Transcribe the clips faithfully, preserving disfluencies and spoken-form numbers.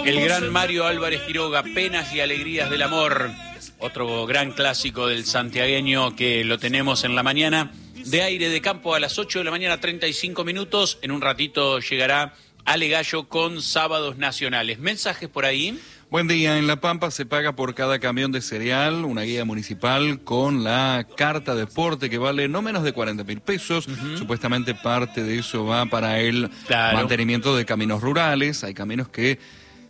El gran Mario Álvarez Quiroga, Penas y Alegrías del Amor, otro gran clásico del santiagueño que lo tenemos en la mañana de Aire de Campo a las ocho de la mañana, treinta y cinco minutos. En un ratito llegará Ale Gallo con Sábados Nacionales. ¿Mensajes por ahí? Buen día. En La Pampa se paga por cada camión de cereal una guía municipal con la carta de porte que vale no menos de cuarenta mil pesos. Uh-huh. Supuestamente parte de eso va para el claro. mantenimiento de caminos rurales. Hay caminos que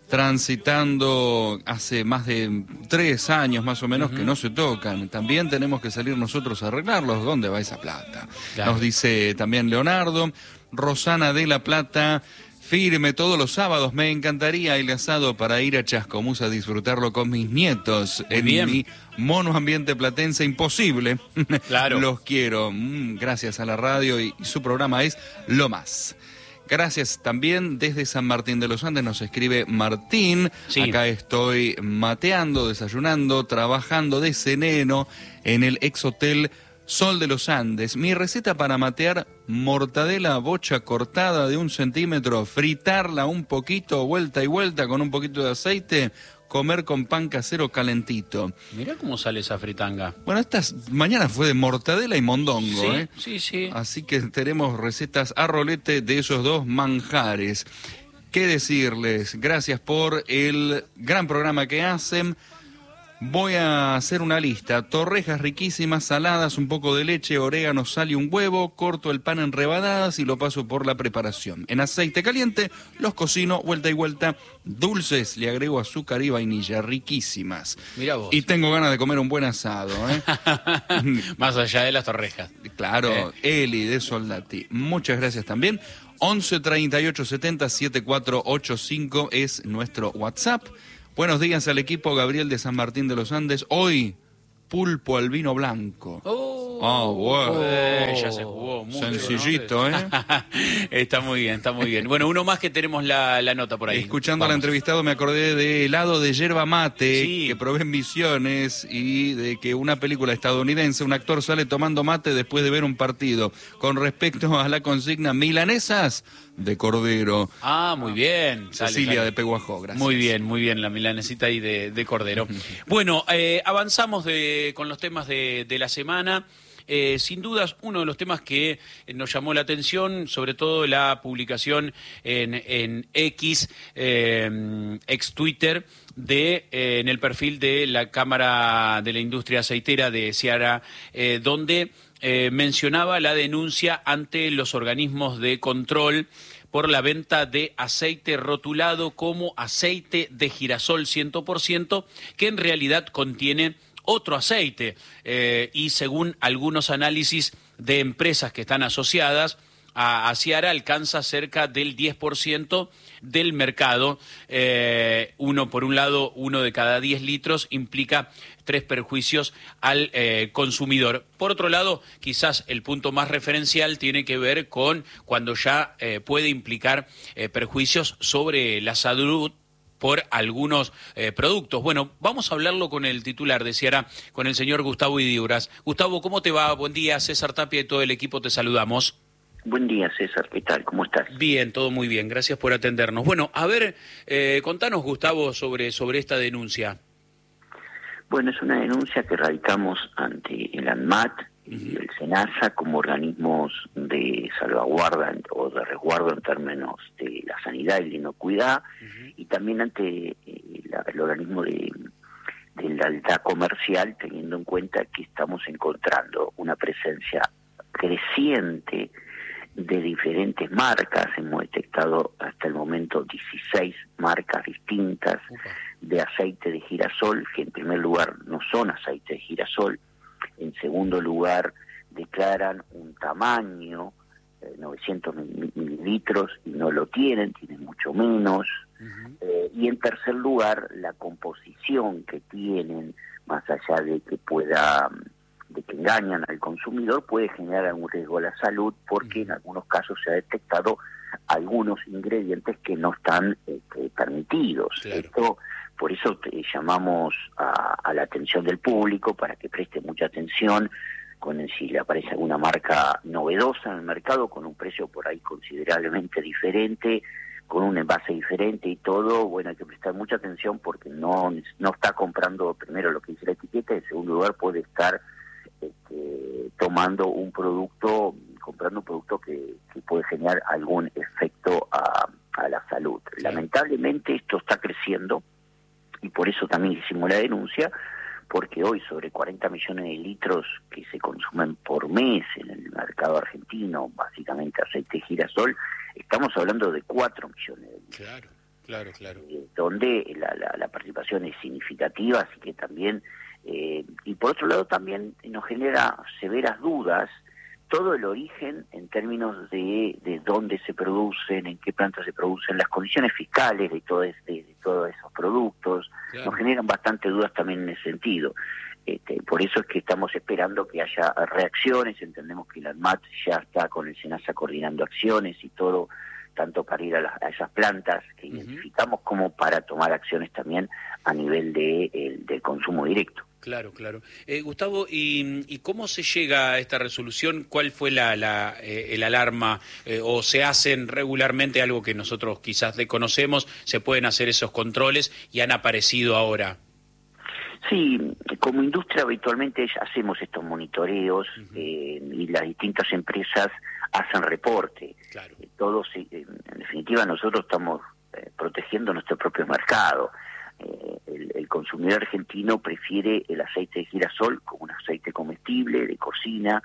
transitando hace más de tres años más o menos uh-huh. que no se tocan. También tenemos que salir nosotros a arreglarlos. ¿Dónde va esa plata? Claro. Nos dice también Leonardo. Rosana de La Plata. Firme todos los sábados, me encantaría el asado para ir a Chascomús a disfrutarlo con mis nietos. En Bien. mi mono ambiente platense, imposible. Claro. Los quiero. Gracias a la radio y su programa es Lo Más. Gracias también desde San Martín de los Andes nos escribe Martín. Sí. Acá estoy mateando, desayunando, trabajando de sereno en el ex hotel Sol de los Andes. Mi receta para matear: mortadela bocha cortada de un centímetro, fritarla un poquito, vuelta y vuelta con un poquito de aceite, comer con pan casero calentito. Mirá cómo sale esa fritanga. Bueno, esta mañana fue de mortadela y mondongo, sí, ¿eh? Sí, sí. Así que tenemos recetas a rolete de esos dos manjares. ¿Qué decirles? Gracias por el gran programa que hacen. Voy a hacer una lista: torrejas riquísimas, saladas, un poco de leche, orégano, sal y un huevo. Corto el pan en rebanadas y lo paso por la preparación. En aceite caliente los cocino vuelta y vuelta. Dulces, le agrego azúcar y vainilla, riquísimas. Mirá vos. Y tengo ganas de comer un buen asado, ¿eh? Más allá de las torrejas. Claro, eh. Eli de Soldati. Muchas gracias también. once treinta y ocho setenta setenta y cuatro ochenta y cinco es nuestro WhatsApp. Buenos días al equipo, Gabriel de San Martín de los Andes. Hoy, pulpo al vino blanco. Oh, oh bueno. Eh, ya se jugó mucho. Sencillito, ¿no? ¿eh? Está muy bien, está muy bien. Bueno, uno más que tenemos la, la nota por ahí. Escuchando Vamos. al entrevistado me acordé de helado de yerba mate, sí. que probé en Misiones, y de que una película estadounidense, un actor sale tomando mate después de ver un partido. Con respecto a la consigna, milanesas de cordero. Ah, muy bien. Cecilia sale, sale. de Peguajó, gracias. Muy bien, muy bien, la milanesita ahí de, de cordero. Bueno, eh, avanzamos de, con los temas de, de la semana. Eh, sin dudas, uno de los temas que nos llamó la atención, sobre todo la publicación en, en X, eh, ex Twitter, de, eh, en el perfil de la Cámara de la Industria Aceitera de Ceará, eh, donde eh, mencionaba la denuncia ante los organismos de control por la venta de aceite rotulado como aceite de girasol cien por ciento, que en realidad contiene otro aceite, eh, y según algunos análisis de empresas que están asociadas a, a Ceará, alcanza cerca del diez por ciento del mercado. Eh, uno, por un lado, uno de cada diez litros implica tres perjuicios al eh, consumidor. Por otro lado, quizás el punto más referencial tiene que ver con cuando ya eh, puede implicar eh, perjuicios sobre la salud por algunos eh, productos. Bueno, vamos a hablarlo con el titular de Ceará, con el señor Gustavo Idiuras. Gustavo, ¿cómo te va? Buen día, César Tapia y todo el equipo te saludamos. Buen día, César, ¿qué tal? ¿Cómo estás? Bien, todo muy bien, gracias por atendernos. Bueno, a ver, eh, contanos, Gustavo, sobre, sobre esta denuncia. Bueno, es una denuncia que radicamos ante el ANMAT y el SENASA como organismos de salvaguarda o de resguardo en términos de la sanidad y la inocuidad, uh-huh. y también ante eh, la, el organismo de, de la alta comercial, teniendo en cuenta que estamos encontrando una presencia creciente de diferentes marcas. Hemos detectado hasta el momento dieciséis marcas distintas de aceite de girasol, que en primer lugar no son aceite de girasol. En segundo lugar, declaran un tamaño, eh, novecientos mililitros, y no lo tienen, tienen mucho menos. Uh-huh. Eh, y en tercer lugar, la composición que tienen, más allá de que pueda, de que engañan al consumidor, puede generar algún riesgo a la salud, porque uh-huh. en algunos casos se ha detectado algunos ingredientes que no están eh, permitidos. Claro. Esto, por eso te llamamos a, a la atención del público para que preste mucha atención con el, si le aparece alguna marca novedosa en el mercado con un precio por ahí considerablemente diferente, con un envase diferente y todo, bueno, hay que prestar mucha atención porque no, no está comprando primero lo que dice la etiqueta, y en segundo lugar puede estar este, tomando un producto, comprando un producto que, que puede generar algún efecto a, a la salud. Sí. Lamentablemente esto está creciendo y por eso también hicimos la denuncia, porque hoy sobre cuarenta millones de litros que se consumen por mes en el mercado argentino, básicamente aceite de girasol, estamos hablando de cuatro millones de litros. Claro, claro, claro. Eh, donde la, la, la participación es significativa, así que también, eh, y por otro lado también nos genera severas dudas todo el origen en términos de, de dónde se producen, en qué plantas se producen, las condiciones fiscales de, todo este, de todos esos productos, claro. Nos generan bastante dudas también en ese sentido. Este, por eso es que estamos esperando que haya reacciones, entendemos que la ANMAT ya está con el SENASA coordinando acciones y todo, tanto para ir a, las, a esas plantas que uh-huh. identificamos como para tomar acciones también a nivel de, el, de consumo directo. Claro, claro. Eh, Gustavo, ¿y, ¿y cómo se llega a esta resolución? ¿Cuál fue la, la eh, el alarma? Eh, ¿O se hacen regularmente algo que nosotros quizás desconocemos? ¿Se pueden hacer esos controles y han aparecido ahora? Sí, como industria habitualmente hacemos estos monitoreos uh-huh. eh, y las distintas empresas hacen reporte. Claro. Eh, todos, eh, en definitiva, nosotros estamos eh, protegiendo nuestro propio mercado. Eh, el, el consumidor argentino prefiere el aceite de girasol como un aceite comestible, de cocina.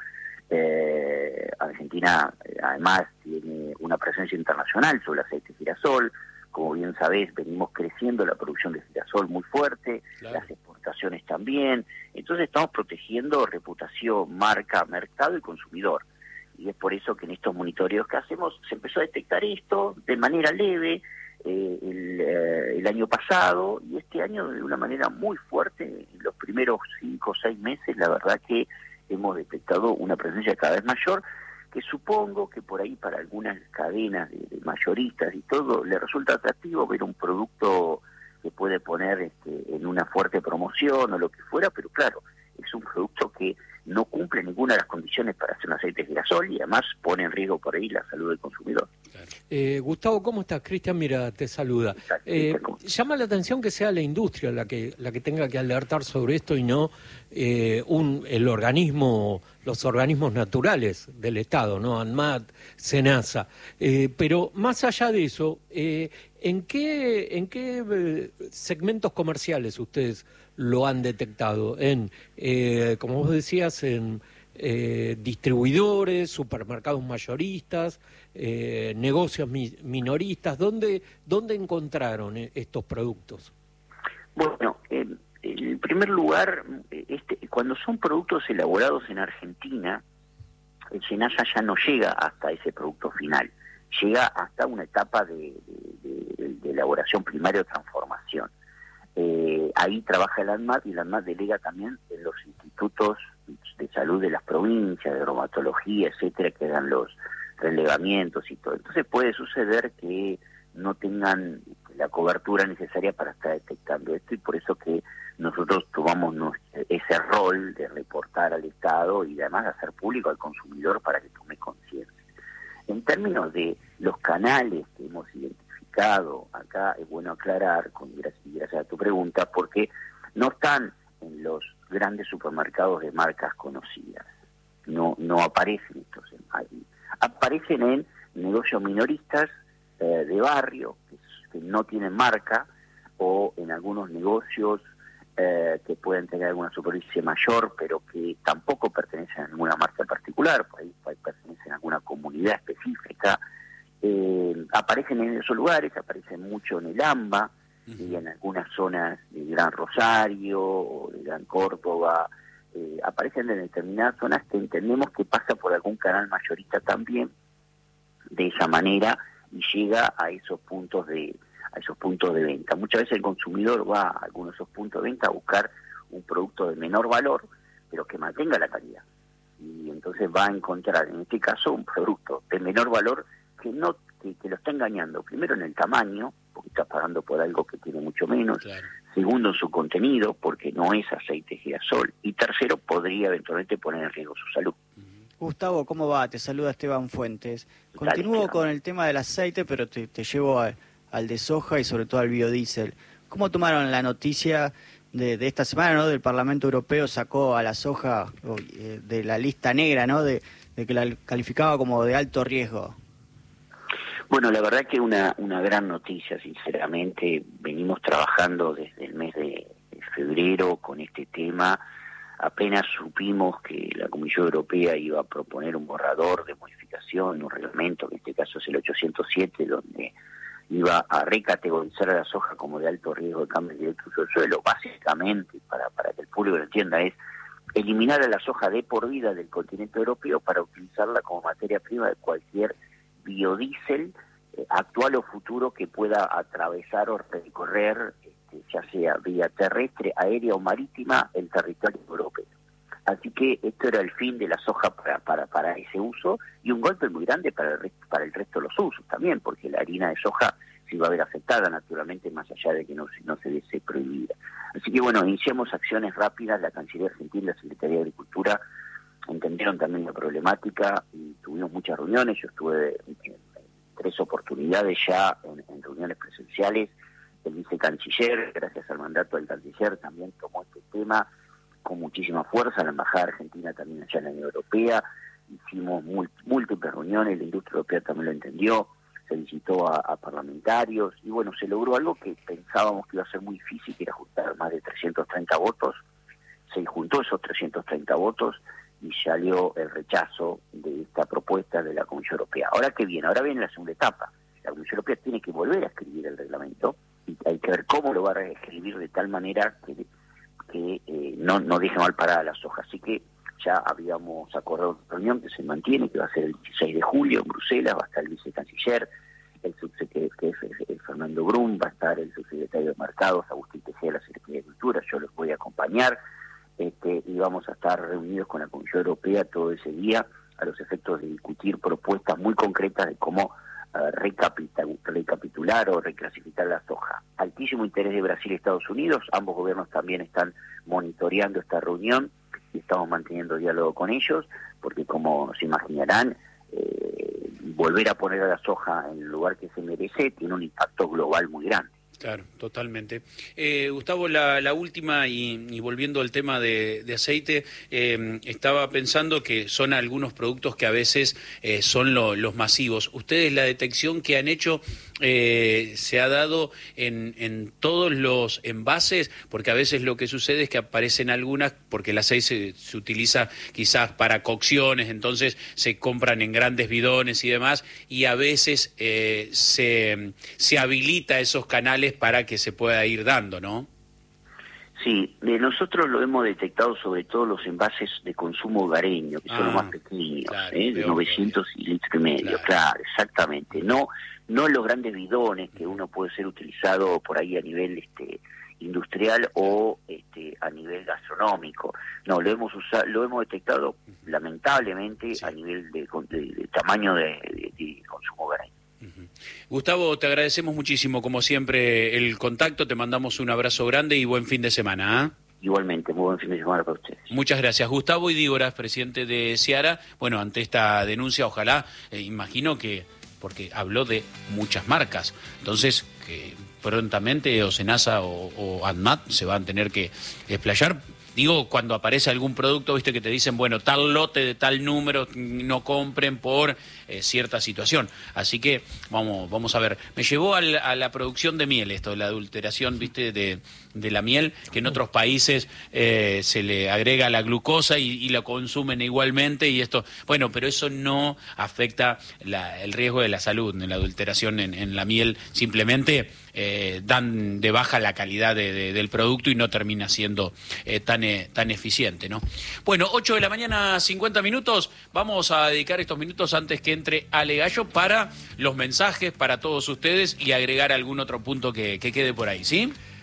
Eh, Argentina, eh, además, tiene una presencia internacional sobre el aceite de girasol. Como bien sabés, venimos creciendo la producción de girasol muy fuerte, claro. Las exportaciones también. Entonces estamos protegiendo reputación, marca, mercado y consumidor. Y es por eso que en estos monitoreos que hacemos se empezó a detectar esto de manera leve eh, el, eh, el año pasado, y este año de una manera muy fuerte. En los primeros cinco o seis meses, la verdad que hemos detectado una presencia cada vez mayor, que supongo que por ahí para algunas cadenas de, de mayoristas y todo le resulta atractivo ver un producto que puede poner este, en una fuerte promoción o lo que fuera, pero claro, es un producto que no cumple ninguna de las condiciones para hacer un aceite de girasol y además pone en riesgo por ahí la salud del consumidor. Eh, Gustavo, ¿cómo estás? Cristian, mira, te saluda. Eh, llama la atención que sea la industria la que la que tenga que alertar sobre esto y no eh, un el organismo, los organismos naturales del Estado, ¿no? ANMAT, SENASA. Eh, pero más allá de eso, eh, ¿en qué en qué eh, segmentos comerciales ustedes lo han detectado? En, eh, como vos decías, en eh, distribuidores, supermercados mayoristas, eh, negocios mi, minoristas. ¿Dónde, ¿Dónde encontraron estos productos? Bueno, eh, en primer lugar, este, cuando son productos elaborados en Argentina, el SENASA ya no llega hasta ese producto final, llega hasta una etapa de, de, de, de elaboración primaria o transformación. Eh, ahí trabaja el ANMAT y el ANMAT delega también en los institutos de salud de las provincias, de bromatología, etcétera, que dan los relevamientos y todo. Entonces puede suceder que no tengan la cobertura necesaria para estar detectando esto, y por eso que nosotros tomamos ese rol de reportar al Estado y además de hacer público al consumidor para que tome conciencia. En términos de los canales que hemos identificado, acá es bueno aclarar, con gracias, gracias a tu pregunta, porque no están en los grandes supermercados de marcas conocidas, no no aparecen estos ahí. Aparecen en negocios minoristas eh, de barrio que, que no tienen marca, o en algunos negocios eh, que pueden tener alguna superficie mayor pero que tampoco pertenecen a ninguna marca particular, por ahí, por ahí pertenecen a alguna comunidad específica. Eh, aparecen en esos lugares, aparecen mucho en el AMBA, uh-huh. y en algunas zonas de Gran Rosario o de Gran Córdoba. Eh, aparecen en determinadas zonas que entendemos que pasa por algún canal mayorista también de esa manera y llega a esos puntos de a esos puntos de venta. Muchas veces el consumidor va a algunos de esos puntos de venta a buscar un producto de menor valor, pero que mantenga la calidad. Y entonces va a encontrar, en este caso, un producto de menor valor que no que, que lo está engañando. Primero, en el tamaño, porque está pagando por algo que tiene mucho menos. Claro. Segundo, en su contenido, porque no es aceite de girasol. Y tercero, podría eventualmente poner en riesgo su salud. Gustavo, ¿cómo va? Te saluda Esteban Fuentes. Continúo con el tema del aceite, pero te, te llevo a, al de soja y sobre todo al biodiesel. ¿Cómo tomaron la noticia de, de esta semana, ¿no? Del Parlamento Europeo sacó a la soja eh, de la lista negra, ¿no? De, de que la calificaba como de alto riesgo. Bueno, la verdad que una, una gran noticia, sinceramente. Venimos trabajando desde el mes de febrero con este tema. Apenas supimos que la Comisión Europea iba a proponer un borrador de modificación, un reglamento, que en este caso es el ochocientos siete, donde iba a recategorizar a la soja como de alto riesgo de cambio directo de suelo. Básicamente, para, para que el público lo entienda, es eliminar a la soja de por vida del continente europeo para utilizarla como materia prima de cualquier biodiesel eh, actual o futuro que pueda atravesar o recorrer, este, ya sea vía terrestre, aérea o marítima, el territorio europeo. Así que esto era el fin de la soja para, para, para ese uso, y un golpe muy grande para el, resto, para el resto de los usos también, porque la harina de soja se iba a ver afectada naturalmente, más allá de que no, no se desee prohibida. Así que bueno, iniciamos acciones rápidas. La Cancillería Argentina, la Secretaría de Agricultura entendieron también la problemática y tuvimos muchas reuniones. Yo estuve en, en tres oportunidades ya en, en reuniones presenciales. El vicecanciller, gracias al mandato del canciller, también tomó este tema con muchísima fuerza. La Embajada Argentina también allá en la Unión Europea. Hicimos múltiples reuniones, la industria europea también lo entendió, se visitó a, a parlamentarios y bueno, se logró algo que pensábamos que iba a ser muy difícil, que era juntar más de trescientos treinta votos. Se juntó esos trescientos treinta votos y salió el rechazo de esta propuesta de la Comisión Europea. Ahora qué viene, ahora viene la segunda etapa. La Comisión Europea tiene que volver a escribir el reglamento y hay que ver cómo lo va a reescribir de tal manera que, que eh, no, no deje mal parada la soja. Así que ya habíamos acordado una reunión que se mantiene, que va a ser el dieciséis de julio en Bruselas. Va a estar el vicecanciller, el subsecretario que es el Fernando Brum, va a estar el subsecretario de Mercados, Agustín Tejeda, de la Secretaría de Cultura. Yo los voy a acompañar. Este, y vamos a estar reunidos con la Comisión Europea todo ese día a los efectos de discutir propuestas muy concretas de cómo uh, recapitul recapitular o reclasificar la soja. Altísimo interés de Brasil y Estados Unidos. Ambos gobiernos también están monitoreando esta reunión y estamos manteniendo diálogo con ellos, porque como se imaginarán, eh, volver a poner a la soja en el lugar que se merece tiene un impacto global muy grande. Claro, totalmente. Eh, Gustavo, la, la última, y, y volviendo al tema de, de aceite, eh, estaba pensando que son algunos productos que a veces eh, son lo, los masivos. ¿Ustedes la detección que han hecho eh, se ha dado en, en todos los envases? Porque a veces lo que sucede es que aparecen algunas, porque el aceite se, se utiliza quizás para cocciones, entonces se compran en grandes bidones y demás, y a veces eh, se, se habilita esos canales para que se pueda ir dando, ¿no? Sí, de nosotros lo hemos detectado sobre todo los envases de consumo hogareño, que ah, son los más pequeños, claro, ¿eh? de novecientos y litros y medio, claro. claro, exactamente. No, no los grandes bidones que uno puede ser utilizado por ahí a nivel este industrial o este a nivel gastronómico. No, lo hemos usado, lo hemos detectado lamentablemente sí. a nivel de, de, de tamaño de, de, de consumo hogareño. Gustavo, te agradecemos muchísimo, como siempre, el contacto, te mandamos un abrazo grande y buen fin de semana. ¿eh? Igualmente, muy buen fin de semana para ustedes. Muchas gracias. Gustavo Idígoras, presidente de Seara. Bueno, ante esta denuncia, ojalá, eh, imagino que, porque habló de muchas marcas, entonces que prontamente o Senasa o, o ANMAT se van a tener que explayar. Digo, cuando aparece algún producto, viste que te dicen, bueno, tal lote de tal número, no compren por eh, cierta situación. Así que vamos vamos a ver. Me llevó al, a la producción de miel esto, la adulteración, viste, de, de la miel, que en otros países eh, se le agrega la glucosa y, y la consumen igualmente. Y esto, bueno, pero eso no afecta la, el riesgo de la salud en la adulteración en, en la miel. Simplemente eh, dan de baja la calidad de, de, del producto y no termina siendo eh, tan tan eficiente, ¿no? Bueno, ocho de la mañana, cincuenta minutos. Vamos a dedicar estos minutos antes que entre Ale Gallo para los mensajes para todos ustedes y agregar algún otro punto que, que quede por ahí, ¿sí?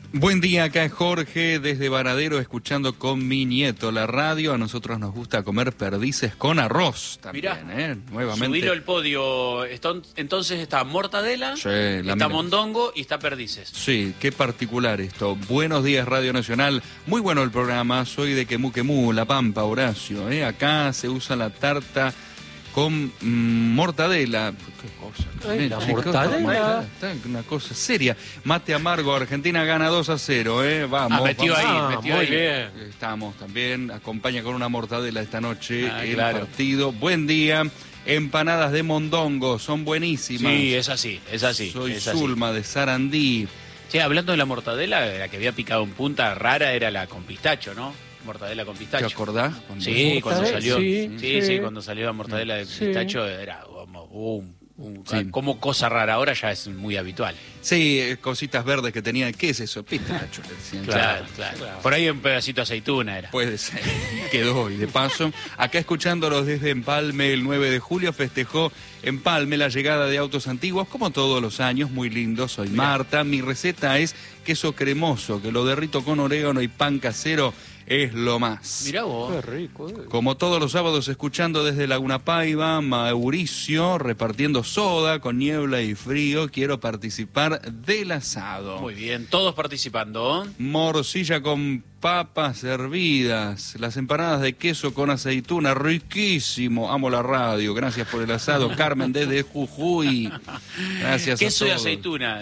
Buen día, acá es Jorge desde Varadero escuchando con mi nieto la radio. A nosotros nos gusta comer perdices con arroz también. Mirá, ¿eh? Nuevamente. Subilo el podio. Entonces está mortadela, sí, la está mira. mondongo y está perdices. Sí, qué particular esto. Buenos días, Radio Nacional. Muy bueno el programa. Soy de Quemú Quemú, La Pampa, Horacio. ¿eh? Acá se usa la tarta con mmm, mortadela. ¿Qué cosa? Ay, la chicos, mortadela. Está una cosa seria. Mate amargo, Argentina gana dos a cero, ¿eh? Vamos. Ah, metió vamos. ahí, Ah, metió muy ahí. bien. Estamos también. Acompaña con una mortadela esta noche Ah, el claro. partido. Buen día. Empanadas de mondongo, son buenísimas. Sí, es así, es así. Soy es así. Zulma de Sarandí. Che, hablando de la mortadela, la que había picado en punta rara era la con pistacho, ¿no? Mortadela con ¿Te pistacho. acordás? Cuando- Sí, cuando Mortadela, salió. Sí, sí, sí, sí. cuando salió la mortadela de Sí. pistacho era como un, un- Sí. como cosa rara. Ahora ya es muy habitual. Sí, eh, cositas verdes que tenía. ¿Qué es eso? Pistacho, le decían. Claro, claro. Por ahí un pedacito de aceituna era. Puede ser. Quedó. Y de paso, acá escuchándolos desde Empalme, el nueve de julio festejó Empalme la llegada de autos antiguos, como todos los años, muy lindo. Soy Marta. Mi receta es queso cremoso, que lo derrito con orégano y pan casero. Es lo más. Mirá vos. Qué rico. eh. Como todos los sábados, escuchando desde Laguna Paiva, Mauricio, repartiendo soda con niebla y frío. Quiero participar del asado. Muy bien, todos participando. Morcilla con papas hervidas, las empanadas de queso con aceituna, riquísimo. Amo la radio, gracias por el asado. Carmen desde Jujuy. Gracias Queso a y todos. aceituna.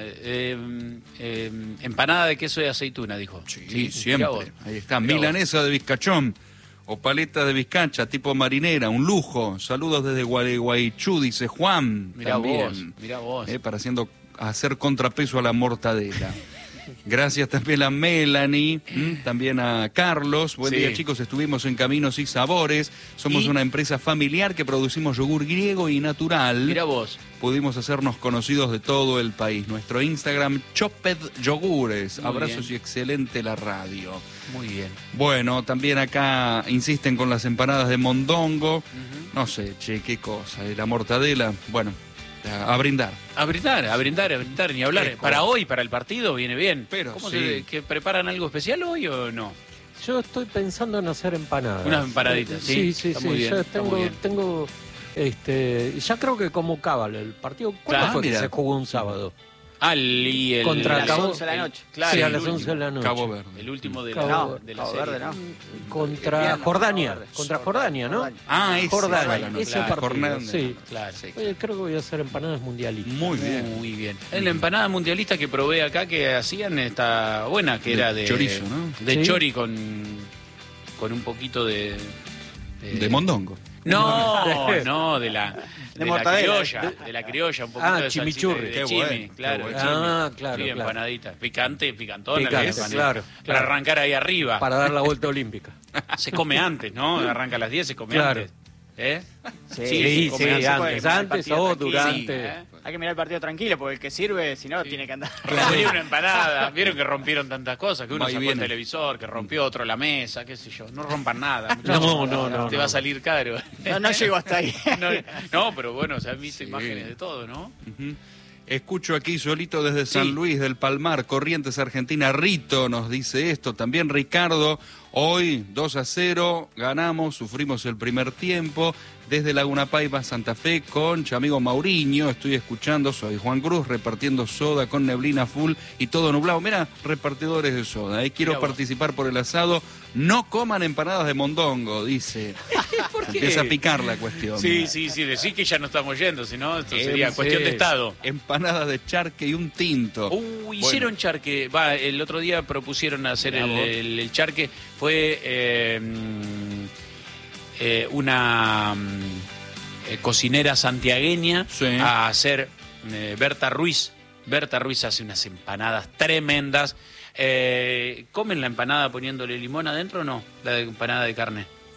eh, eh, empanada de queso y aceituna, dijo. Sí, mirá siempre. vos. Ahí está. Mirá Milanesa de bizcachón o paleta de bizcacha tipo marinera, un lujo. Saludos desde Gualeguaychú, dice Juan. Mirá también. vos, mirá vos. Eh, para haciendo, hacer contrapeso a la mortadela. Gracias también a Melanie, ¿m? También a Carlos. Buen Sí. día, chicos. Estuvimos en Caminos y Sabores. Somos ¿Y? una empresa familiar que producimos yogur griego y natural. Mirá vos. Pudimos hacernos conocidos de todo el país. Nuestro Instagram, Choped Yogures. Muy Abrazos bien. y excelente la radio. Muy bien. Bueno, también acá insisten con las empanadas de mondongo. No sé, che, qué cosa. eh, La mortadela, bueno, a, a brindar. A brindar, a brindar, a brindar, ni hablar. Fresco. Para hoy, para el partido, viene bien. Pero ¿Cómo sí. se, que preparan algo especial hoy o no? Yo estoy pensando en hacer empanadas. Unas empanaditas, ¿sí? Sí, sí, Está sí. muy bien, ya está tengo, muy bien. tengo, este, ya creo que como cábala el partido. ¿Cuándo Claro, fue mira. que se jugó un sábado? Ah, el, y el, Contra el- las Cabo- once de la noche. Claro, sí, a el las último. once de la noche. Cabo Verde. El último de Cabo- la, No, de la Cabo serie. Verde, ¿no? Contra Bien, Jordania. Cabo Verde. Contra Jordania, ¿no? Ah, ese. Jordania, bueno, ese claro, partido, Jordania. sí. Claro. Sí. Oye, creo que voy a hacer empanadas mundialistas. Muy bien. Muy bien. En la empanada mundialista que probé acá que hacían está buena, que De era de chorizo, ¿no? De Sí. chori con, con un poquito de... De mondongo. No, no, de la, de, la mortadela. criolla, de la criolla, un poquito Ah, de salsita chimichurri. de Qué chimi, bueno, claro, qué de bueno. chimi. Ah, claro, Sí, claro. empanadita, picante, picantona la Picante, empanada. claro, Para claro. arrancar ahí arriba. Para dar la vuelta olímpica. Se come antes, ¿no? Arranca a las diez, se come Claro. antes. ¿Eh? Sí, Sí, se come sí, antes. antes, puede, antes partido o tranquilo. durante. ¿eh? Hay que mirar el partido tranquilo, porque el que sirve, si no, tiene que andar. Rompió una empanada. Vieron que rompieron tantas cosas, que uno Va y sacó el viene. televisor, que rompió otro la mesa, qué sé yo. No rompan nada. No, no, no, Te no. va a salir caro. No, no llego hasta ahí. No, no, pero bueno, se han visto Sí. imágenes de todo, ¿no? Ujú. Escucho aquí solito desde San Sí. Luis del Palmar, Corrientes, Argentina. Rito nos dice esto. También Ricardo, hoy dos a cero, ganamos, sufrimos el primer tiempo. Desde Laguna Paiva, Santa Fe, con amigo Mauriño, estoy escuchando, soy Juan Cruz, repartiendo soda con neblina full y todo nublado. Mira, repartidores de soda, eh. quiero Mirá vos. participar por el asado. No coman empanadas de mondongo, dice. ¿Por qué? Empieza a picar la cuestión. Sí, sí, sí, decir que ya no estamos yendo, si no, esto Eh, sería sí. cuestión de Estado. Empanadas de charque y un tinto. Uh, hicieron charque, va, el otro día propusieron hacer el, el- el charque, fue eh, mm, eh, una mm, eh, cocinera santiagueña Sí. a hacer, eh, Berta Ruiz, Berta Ruiz hace unas empanadas tremendas. Eh, ¿Comen la empanada poniéndole limón adentro o no? La de empanada de carne.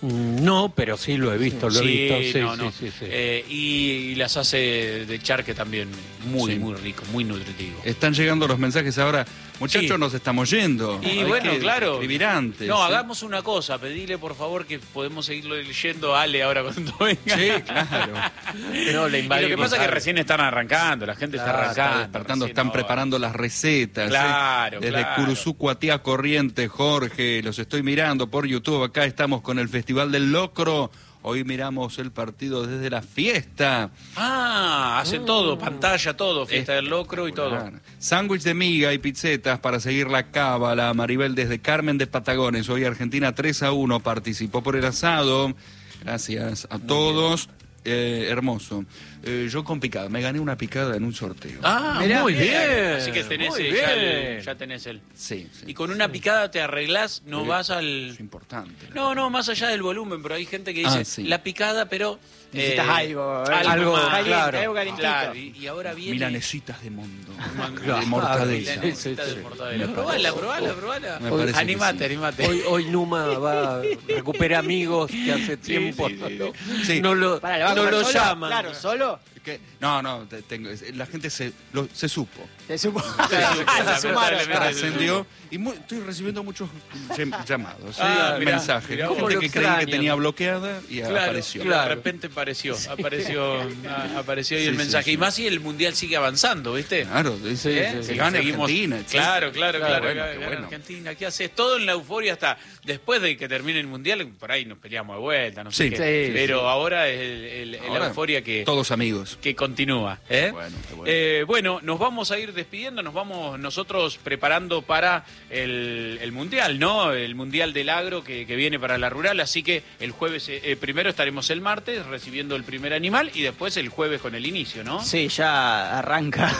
No, pero sí lo he visto, lo sí, he visto. Sí, no, sí, no. sí, sí. Eh, y, y las hace de charque también muy, Sí. muy rico, muy nutritivo. Están llegando los mensajes ahora. Muchachos, Sí. nos estamos yendo. Y Hay bueno, que claro. escribir antes. No, ¿sí? hagamos una cosa, pedile por favor que podemos seguirlo leyendo a Ale ahora cuando venga. Sí, claro. No, le Y lo que invadimos pasa es que algo. recién están arrancando, la gente Claro, está arrancando. está despertando, recién están ahora. preparando las recetas. Claro, ¿eh? Desde claro. Curuzú, Cuatía, Corrientes, Jorge, los estoy mirando por YouTube. Acá estamos con el Festival del Locro. Hoy miramos el partido desde la fiesta. Ah, hace todo, pantalla, todo, fiesta del locro y todo. Claro. Sándwich de miga y pizzetas para seguir la cábala. Maribel desde Carmen de Patagones. Hoy Argentina tres a uno participó por el asado. Gracias a todos. Eh, hermoso. Eh, yo con picada, me gané una picada en un sorteo. Ah, Mirá, muy bien. bien. Así que tenés, Muy eh, ya, bien. el- ya tenés el... Sí, sí. Y con una picada te arreglás, no Sí. vas al... Es importante. No, no, más allá del volumen, pero hay gente que dice Ah, sí. la picada, pero... Necesitas algo, eh, algo más. caliente, claro. algo calentito. Claro, y, y ahora viene... Milanesitas de mundo. Man- de Claro, mortadela. sí, sí, Milanesitas de sí. mortadela. Me Probala, parece. probala, probala. Me parece que Animate, sí. animate. Hoy, hoy Numa va a recuperar amigos que hace tiempo sí, no, sí. lo- Sí. no lo, Para, ¿le va a no comer lo solo? llaman. Claro, solo. Que- No, no, te- tengo, la gente se, lo- se supo. Se supo. Claro, Se sumaron. lamentablemente. Trascendió y mu- estoy recibiendo muchos llam- llamados, ¿sí? Ah, mirá, mensajes. mirá Gente vos. que Lo creí que extraño. tenía bloqueada y Claro, apareció. claro, de repente apareció, apareció, ah, apareció ahí Sí, el sí, mensaje. sí. Y más si el mundial sigue avanzando, ¿viste? Claro, dice, Sí, ¿Eh? sí, se sí. gana Seguimos- Argentina. etcétera. Claro, claro, claro. bueno, gana- qué gana bueno. Argentina, ¿qué hace? Todo en la euforia hasta después de que termine el mundial, por ahí nos peleamos de vuelta, no sé Sí. qué. Sí, pero sí. ahora es el- el- el- la Ahora, euforia que, Todos amigos. que continúa. ¿eh? Bueno, qué bueno. Eh, bueno, nos vamos a ir despidiendo, nos vamos nosotros preparando para el, el mundial, ¿no? El mundial del agro que, que viene para la rural, así que el jueves, eh, primero estaremos el martes recibiendo el primer animal y después el jueves con el inicio, ¿no? Sí, ya arranca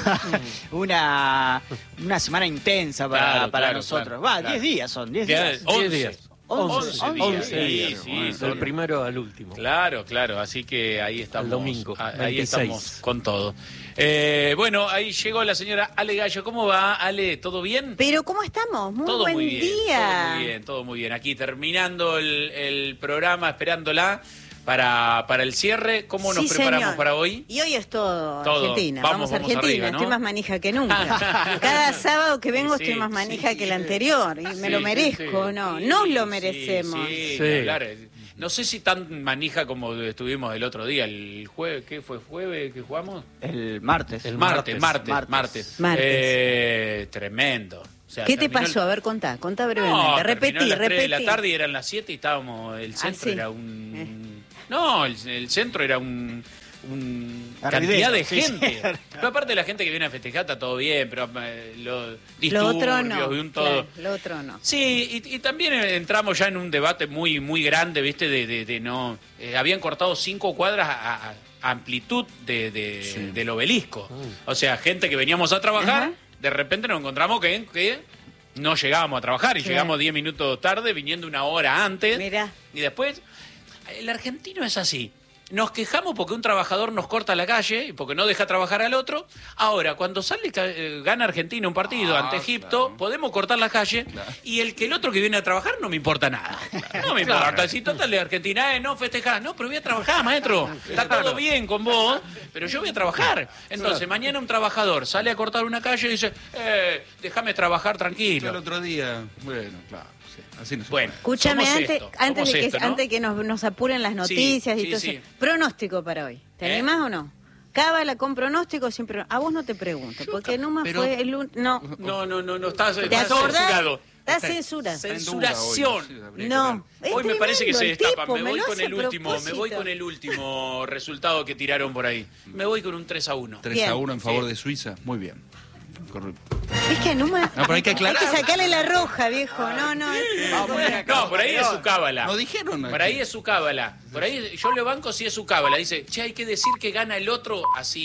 una, una semana intensa para, Claro, para claro, nosotros. claro, Va, claro. diez días son, diez Ya, días. once. diez días. once, once días. once Sí, días. sí, Bueno, son- Del primero al último. Claro, claro, así que ahí estamos. domingo, a- Ahí veintiséis. estamos con todo. Eh, bueno, ahí llegó la señora Ale Gallo. ¿Cómo va, Ale? ¿Todo bien? Pero ¿cómo estamos? Muy todo buen muy bien, día. todo muy bien, todo muy bien. Aquí terminando el, el programa, esperándola para, para el cierre. ¿Cómo nos Sí, preparamos señor. para hoy? Y hoy es todo, Todo. Argentina. Vamos, Vamos, a vamos Argentina. arriba, ¿no? Estoy más manija que nunca. Cada sábado que vengo Sí, estoy más sí, manija sí, que el sí. anterior. Y me Sí, lo sí, merezco, sí. ¿no? Sí, Nos lo sí, merecemos. Sí, Sí. ni hablar. No sé si tan manija como estuvimos el otro día, el jueves, ¿qué fue? ¿Jueves que jugamos? El martes. El martes, martes, martes. martes. Martes. Eh, tremendo. O sea, ¿Qué te terminó el- pasó? A ver, contá, contá No, brevemente. terminó repetí, a las tres repetí. de la tarde y eran las siete y estábamos, el centro sí. era un... No, el, el centro era un... un Hervidero, cantidad de sí, gente. sí. Pero aparte de la gente que viene a festejar está todo bien, pero eh, lo, Lo disturbios otro no. y un todo... Claro, lo otro no. Sí, y, y también entramos ya en un debate muy muy grande, ¿viste? De, de, de no... eh, habían cortado cinco cuadras a, a- a amplitud de, de- Sí. del obelisco. O sea, gente que veníamos a trabajar, Ajá. de repente nos encontramos que, que no llegábamos a trabajar y Claro. llegamos diez minutos tarde, viniendo una hora antes. Mirá. Y después, el argentino es así. Nos quejamos porque un trabajador nos corta la calle y porque no deja trabajar al otro. Ahora, cuando sale eh, gana Argentina un partido Ah, ante Egipto, claro. podemos cortar la calle y el que el otro que viene a trabajar no me importa nada. No me importa. Si total de Argentina, eh, no festejás. No, pero voy a trabajar, maestro. Está todo bien con vos, pero yo voy a trabajar. Entonces, mañana un trabajador sale a cortar una calle y dice, eh, déjame trabajar El tranquilo. otro día, bueno, claro, sí, así no se Bueno. puede. Escúchame, Somos antes, esto, antes, somos de que, esto, ¿no? antes que nos, nos apuren las noticias Sí, y todo sí, eso. sí. Pronóstico para hoy. ¿Te ¿Eh? animás o no? Cábala con pronóstico siempre. A vos no te pregunto, porque Numa pero- fue el un... No, No, no, no, no, estás, ¿te estás acordás? censurado. Está censura. Está en duda hoy, Censuración. sí, habría que No. ver. Es Hoy me parece que se tremendo el destapa. tipo, Me voy lo con hace a el último, me voy propósito. con el último resultado que tiraron por ahí. Me voy con un tres a uno. tres a Bien. uno en favor Sí. de Suiza, muy bien. Correcto. Es que a Numa... No, pero hay que aclarar. Hay que sacarle la roja, viejo. No, no. es- No, por ahí es su cábala. No dijeron. Por ahí es su cábala. Por ahí yo le banco si es su cábala. Dice, che, hay que decir que gana el otro así.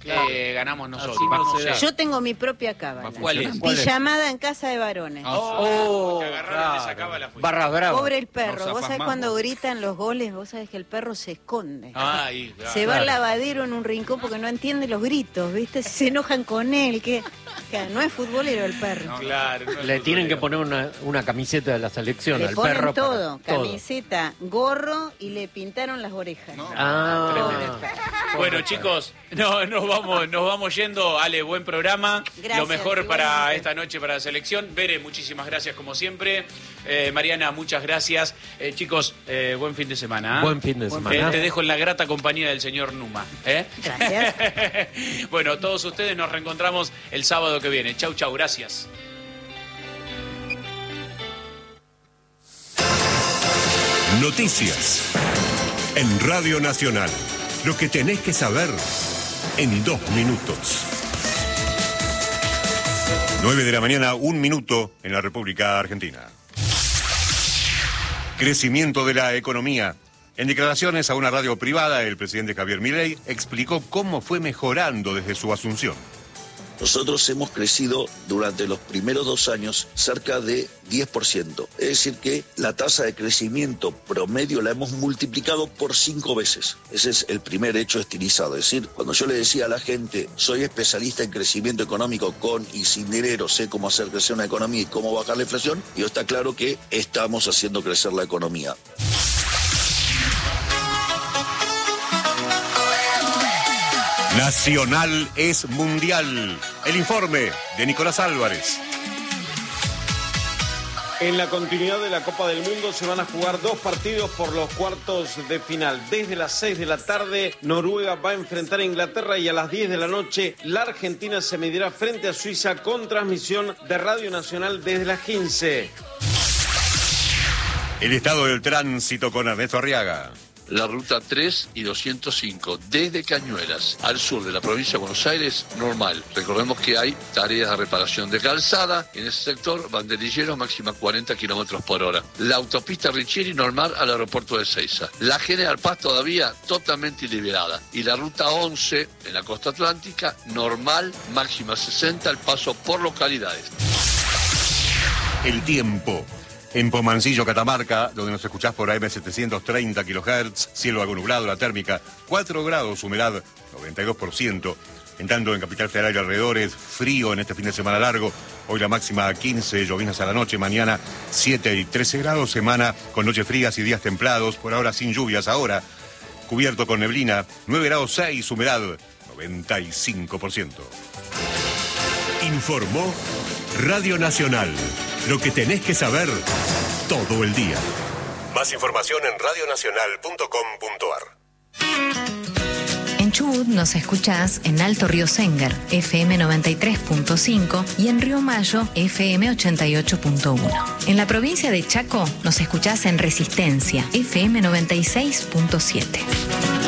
claro. eh, ganamos nosotros. No se Yo tengo mi propia cábala. ¿Cuál es? Pijamada en casa de varones. Oh, oh que agarraron esa cábala. Barras bravas. Pobre el perro. Vos sabés cuando gritan los goles, vos sabés que el perro se esconde. Ay, claro. Se va al lavadero en un rincón porque no entiende los gritos, ¿viste? Se enojan con él. Que, que no es futbolero el perro. No, claro. No Le tienen que poner una, una camiseta de la selección le al ponen perro. todo. Para, camiseta, todo. Gorro y le pintaron las orejas. No. Ah. Bueno, chicos, no, nos vamos, nos vamos yendo. Ale, buen programa. Gracias, Lo mejor igualmente. para esta noche para la selección. Bere, muchísimas gracias como siempre. Eh, Mariana, muchas gracias. Eh, chicos, eh, buen fin de semana. ¿eh? Buen fin de semana. Eh, te dejo en la grata compañía del señor Numa. ¿eh? Gracias. Bueno, todos ustedes nos reencontramos el sábado que viene. Chau, chau, gracias. Noticias en Radio Nacional. Lo que tenés que saber en dos minutos. Nueve de la mañana, un minuto en la República Argentina. Crecimiento de la economía. En declaraciones a una radio privada, el presidente Javier Milei explicó cómo fue mejorando desde su asunción. Nosotros hemos crecido durante los primeros dos años cerca de diez por ciento. Es decir que la tasa de crecimiento promedio la hemos multiplicado por cinco veces. Ese es el primer hecho estilizado. Es decir, cuando yo le decía a la gente, soy especialista en crecimiento económico con y sin dinero, sé cómo hacer crecer una economía y cómo bajar la inflación, y está claro que estamos haciendo crecer la economía. Nacional es mundial. El informe de Nicolás Álvarez. En la continuidad de la Copa del Mundo se van a jugar dos partidos por los cuartos de final. Desde las seis de la tarde, Noruega va a enfrentar a Inglaterra y a las diez de la noche, la Argentina se medirá frente a Suiza con transmisión de Radio Nacional desde las quince. El estado del tránsito con Ernesto Arriaga. La ruta tres y doscientos cinco, desde Cañuelas al sur de la provincia de Buenos Aires, normal. Recordemos que hay tareas de reparación de calzada en ese sector, banderilleros máxima cuarenta kilómetros por hora. La autopista Richieri normal al aeropuerto de Ezeiza. La General Paz todavía totalmente liberada. Y la ruta once en la costa atlántica, normal, máxima sesenta, al paso por localidades. El tiempo. En Pomancillo, Catamarca, donde nos escuchás por A M setecientos treinta kilohertz, cielo algo nublado, la térmica cuatro grados, humedad noventa y dos por ciento. En tanto, en Capital Federal y alrededores, frío en este fin de semana largo. Hoy la máxima quince, llovinas a la noche, mañana siete y trece grados, semana con noches frías y días templados, por ahora sin lluvias. Ahora, cubierto con neblina, nueve grados seis, humedad noventa y cinco por ciento. Informó Radio Nacional. Lo que tenés que saber todo el día. Más información en radio nacional punto com punto a r. En Chubut nos escuchás en Alto Río Sengar, F M noventa y tres punto cinco, y en Río Mayo, F M ochenta y ocho punto uno. En la provincia de Chaco nos escuchás en Resistencia, F M noventa y seis punto siete.